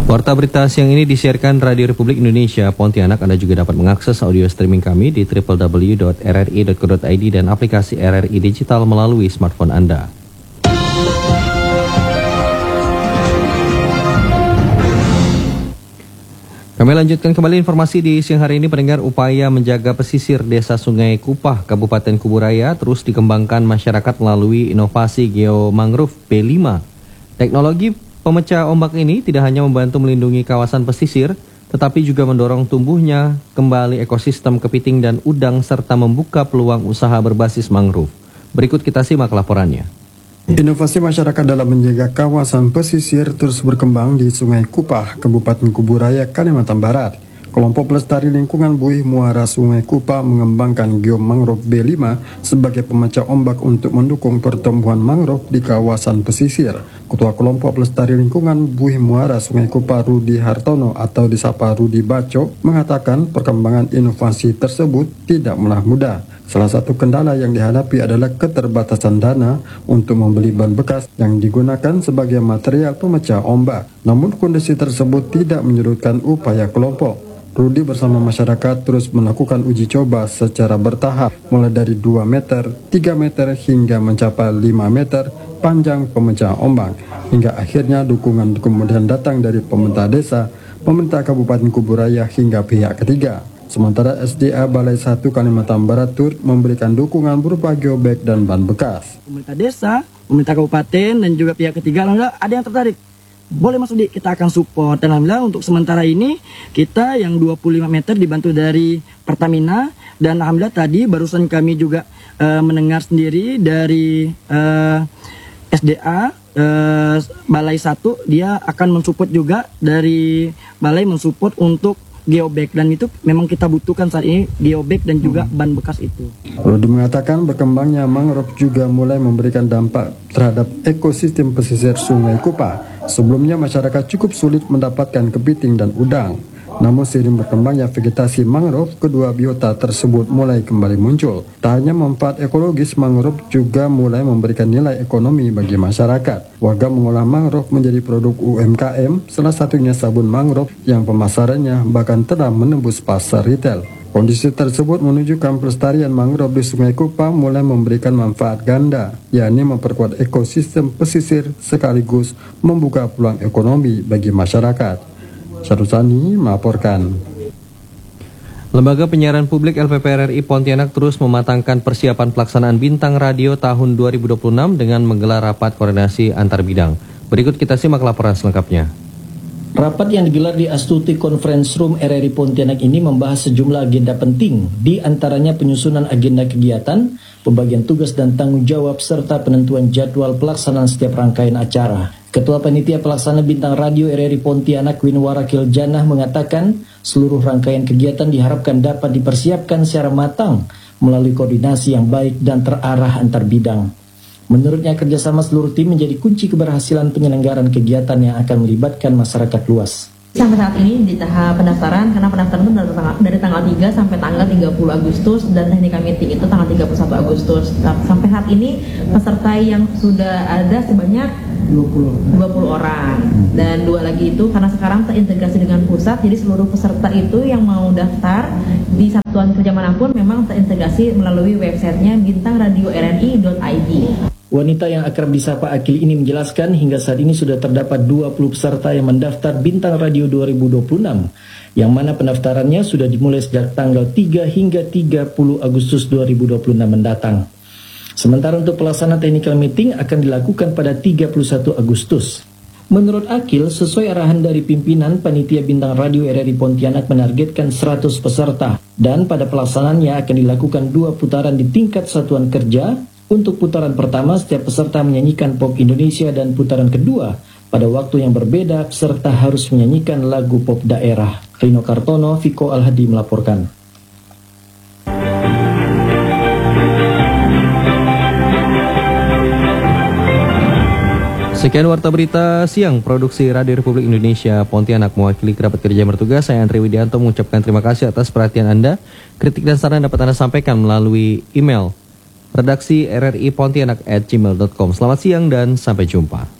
Warta berita siang ini disiarkan Radio Republik Indonesia Pontianak. Anda juga dapat mengakses audio streaming kami di www.rri.co.id dan aplikasi RRI Digital melalui smartphone Anda. Kami lanjutkan kembali informasi di siang hari ini. Pendengar, upaya menjaga pesisir Desa Sungai Kupah, Kabupaten Kuburaya terus dikembangkan masyarakat melalui inovasi geomangrove P5. Teknologi pemecah ombak ini tidak hanya membantu melindungi kawasan pesisir, tetapi juga mendorong tumbuhnya kembali ekosistem kepiting dan udang serta membuka peluang usaha berbasis mangrove. Berikut kita simak laporannya. Inovasi masyarakat dalam menjaga kawasan pesisir terus berkembang di Sungai Kupah, Kabupaten Kuburaya, Kalimantan Barat. Kelompok pelestari lingkungan Buih Muara Sungai Kupah mengembangkan geomangrove B5 sebagai pemecah ombak untuk mendukung pertumbuhan mangrove di kawasan pesisir. Ketua Kelompok Pelestari Lingkungan Buih Muara Sungai Kupah, Rudi Hartono atau disapa Rudi Baco, mengatakan perkembangan inovasi tersebut tidaklah mudah. Salah satu kendala yang dihadapi adalah keterbatasan dana untuk membeli ban bekas yang digunakan sebagai material pemecah ombak. Namun kondisi tersebut tidak menyurutkan upaya kelompok. Rudi bersama masyarakat terus melakukan uji coba secara bertahap, mulai dari 2 meter, 3 meter hingga mencapai 5 meter panjang pemecah ombak. Hingga akhirnya dukungan kemudian datang dari pemerintah desa, pemerintah Kabupaten Kuburaya hingga pihak ketiga. Sementara SDA Balai 1 Kalimantan Barat turut memberikan dukungan berupa geobag dan ban bekas. Pemerintah desa, pemerintah kabupaten dan juga pihak ketiga, alhamdulillah ada yang tertarik. Boleh masuk di, kita akan support. Dan alhamdulillah untuk sementara ini kita yang 25 meter dibantu dari Pertamina. Dan alhamdulillah tadi barusan kami juga mendengar sendiri dari SDA Balai 1, dia akan mensupport juga dari Balai mensupport untuk geobag, dan itu memang kita butuhkan saat ini, geobag dan juga ban bekas itu. Rudi mengatakan berkembangnya mangrove juga mulai memberikan dampak terhadap ekosistem pesisir Sungai Kupah. Sebelumnya masyarakat cukup sulit mendapatkan kepiting dan udang. Namun seiring berkembangnya vegetasi mangrove, kedua biota tersebut mulai kembali muncul. Tak hanya manfaat ekologis, mangrove juga mulai memberikan nilai ekonomi bagi masyarakat. Warga mengolah mangrove menjadi produk UMKM, salah satunya sabun mangrove yang pemasarannya bahkan telah menembus pasar retail. Kondisi tersebut menunjukkan pelestarian mangrove di Sungai Kupah mulai memberikan manfaat ganda, yakni memperkuat ekosistem pesisir sekaligus membuka peluang ekonomi bagi masyarakat. Syarusani melaporkan. Lembaga Penyiaran Publik LPP RRI Pontianak terus mematangkan persiapan pelaksanaan Bintang Radio tahun 2026 dengan menggelar rapat koordinasi antar bidang. Berikut kita simak laporan selengkapnya. Rapat yang digelar di Astuti Conference Room RRI Pontianak ini membahas sejumlah agenda penting, di antaranya penyusunan agenda kegiatan, pembagian tugas dan tanggung jawab, serta penentuan jadwal pelaksanaan setiap rangkaian acara. Ketua Panitia Pelaksana Bintang Radio RRI Pontianak Winwara Kiljanah mengatakan seluruh rangkaian kegiatan diharapkan dapat dipersiapkan secara matang melalui koordinasi yang baik dan terarah antar bidang. Menurutnya kerjasama seluruh tim menjadi kunci keberhasilan penyelenggaraan kegiatan yang akan melibatkan masyarakat luas. Sampai saat ini di tahap pendaftaran, karena pendaftaran itu dari tanggal 3 sampai tanggal 30 Agustus dan technical meeting itu tanggal 31 Agustus. Sampai saat ini peserta yang sudah ada sebanyak 20 orang, dan 2 lagi itu karena sekarang terintegrasi dengan pusat, jadi seluruh peserta itu yang mau daftar di satuan kerja manapun memang terintegrasi melalui websitenya bintangradio.rri.id. Wanita yang akrab disapa Akil ini menjelaskan hingga saat ini sudah terdapat 20 peserta yang mendaftar Bintang Radio 2026, yang mana pendaftarannya sudah dimulai sejak tanggal 3 hingga 30 Agustus 2026 mendatang. Sementara untuk pelaksanaan technical meeting akan dilakukan pada 31 Agustus. Menurut Akil, sesuai arahan dari pimpinan, Panitia Bintang Radio RRI Pontianak menargetkan 100 peserta, dan pada pelaksanaannya akan dilakukan 2 putaran di tingkat satuan kerja. Untuk putaran pertama, setiap peserta menyanyikan pop Indonesia, dan putaran kedua, pada waktu yang berbeda, peserta harus menyanyikan lagu pop daerah. Rino Kartono, Viko Alhadi melaporkan. Sekian warta berita siang produksi Radio Republik Indonesia Pontianak. Mewakili kerabat kerja yang bertugas, saya Andri Widianto mengucapkan terima kasih atas perhatian Anda. Kritik dan saran dapat Anda sampaikan melalui email redaksi rri pontianak@gmail.com. Selamat siang dan sampai jumpa.